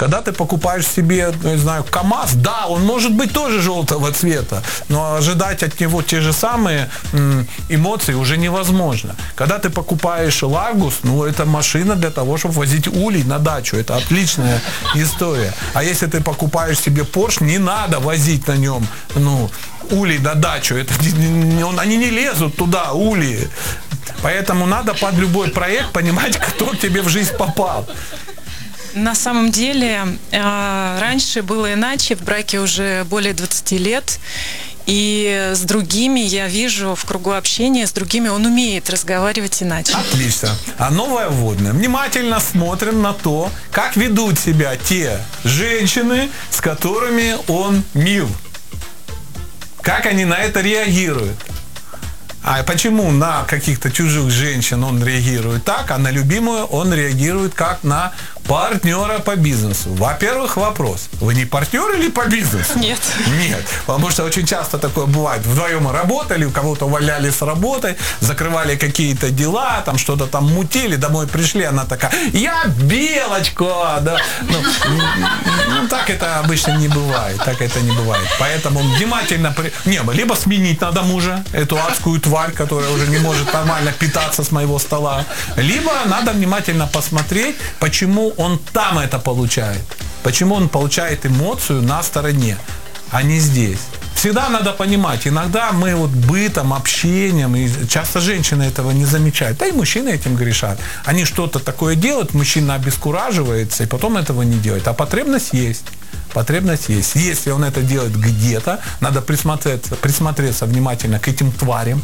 Когда ты покупаешь себе, не знаю, КамАЗ, да, он может быть тоже желтого цвета, но ожидать от него те же самые эмоции уже невозможно. Когда ты покупаешь Ларгус, ну, это машина для того, чтобы возить улей на дачу. Это отличная история. А если ты покупаешь себе Porsche, не надо возить на нем, ну, улей на дачу. Это, они не лезут туда, улей. Поэтому надо под любой проект понимать, кто к тебе в жизнь попал. На самом деле, раньше было иначе, в браке уже более 20 лет, и с другими я вижу в кругу общения, с другими он умеет разговаривать иначе. Отлично. А новое вводное. Внимательно смотрим на то, как ведут себя те женщины, с которыми он мил. Как они на это реагируют. А почему на каких-то чужих женщин он реагирует так, а на любимую он реагирует как на партнера по бизнесу? Во-первых, вопрос. Вы не партнер или по бизнесу? Нет. Нет. Потому что очень часто такое бывает. Вдвоем работали, у кого-то увольняли с работы, закрывали какие-то дела, там что-то там мутили, домой пришли, она такая: я белочка! Да? Ну, так это обычно не бывает. Так это не бывает. Поэтому внимательно... либо сменить надо мужа, эту адскую тварь, которая уже не может нормально питаться с моего стола. Либо надо внимательно посмотреть, почему он там это получает. Почему он получает эмоцию на стороне, а не здесь. Всегда надо понимать, иногда мы вот бытом, общением, и часто женщины этого не замечают, да и мужчины этим грешат. Они что-то такое делают, мужчина обескураживается и потом этого не делает. А потребность есть. Потребность есть. Если он это делает где-то, надо присмотреться внимательно к этим тварям,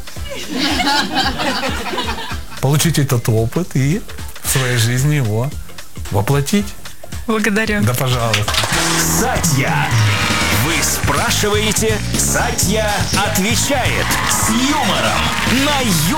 получить этот опыт и в своей жизни его воплотить. Благодарю. Да, пожалуйста. Сатья. Вы спрашиваете, Сатья отвечает с юмором на